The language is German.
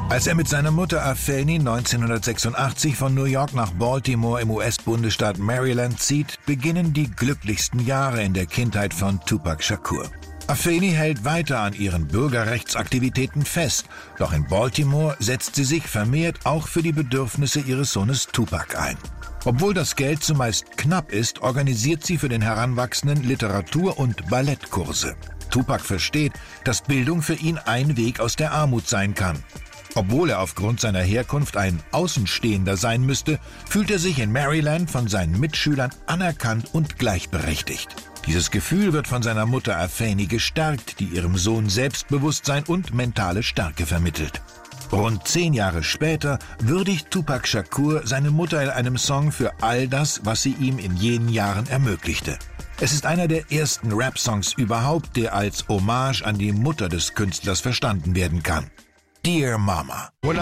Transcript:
Als er mit seiner Mutter Afeni 1986 von New York nach Baltimore im US-Bundesstaat Maryland zieht, beginnen die glücklichsten Jahre in der Kindheit von Tupac Shakur. Afeni hält weiter an ihren Bürgerrechtsaktivitäten fest, doch in Baltimore setzt sie sich vermehrt auch für die Bedürfnisse ihres Sohnes Tupac ein. Obwohl das Geld zumeist knapp ist, organisiert sie für den Heranwachsenden Literatur- und Ballettkurse. Tupac versteht, dass Bildung für ihn ein Weg aus der Armut sein kann. Obwohl er aufgrund seiner Herkunft ein Außenstehender sein müsste, fühlt er sich in Maryland von seinen Mitschülern anerkannt und gleichberechtigt. Dieses Gefühl wird von seiner Mutter Afeni gestärkt, die ihrem Sohn Selbstbewusstsein und mentale Stärke vermittelt. Rund 10 Jahre später würdigt Tupac Shakur seine Mutter in einem Song für all das, was sie ihm in jenen Jahren ermöglichte. Es ist einer der ersten Rap-Songs überhaupt, der als Hommage an die Mutter des Künstlers verstanden werden kann. Dear Mama.